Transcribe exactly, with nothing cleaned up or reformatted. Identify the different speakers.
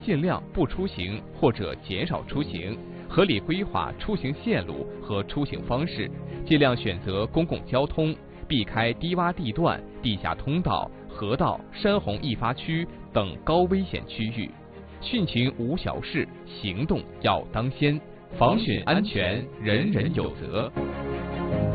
Speaker 1: 尽量不出行或者减少出行，合理规划出行线路和出行方式，尽量选择公共交通，避开低洼地段、地下通道、河道、山洪易发区等高危险区域。汛情无小事，行动要当先，防汛安全人人有责。